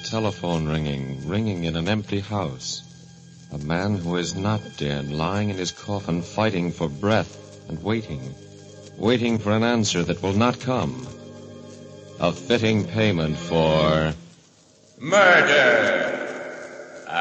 telephone ringing in an empty house. A man who is not dead, lying in his coffin, fighting for breath and waiting for an answer that will not come. A fitting payment for murder.